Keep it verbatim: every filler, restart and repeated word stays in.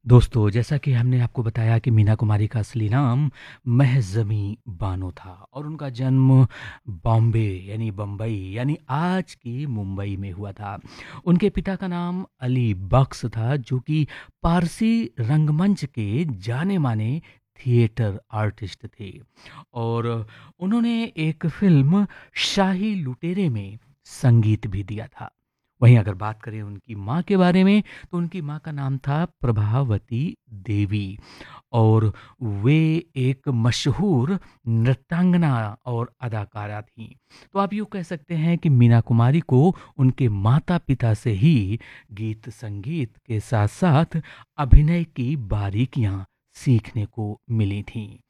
दोस्तों, जैसा कि हमने आपको बताया कि मीना कुमारी का असली नाम महज़मी बानो था और उनका जन्म बॉम्बे यानी बम्बई यानी आज की मुंबई में हुआ था। उनके पिता का नाम अली बख्श था जो कि पारसी रंगमंच के जाने-माने थिएटर आर्टिस्ट थे और उन्होंने एक फ़िल्म शाही लुटेरे में संगीत भी दिया था। वहीं अगर बात करें उनकी माँ के बारे में तो उनकी माँ का नाम था प्रभावती देवी और वे एक मशहूर नृत्यांगना और अदाकारा थीं। तो आप यूँ कह सकते हैं कि मीना कुमारी को उनके माता-पिता से ही गीत संगीत के साथ-साथ अभिनय की बारीकियाँ सीखने को मिली थीं।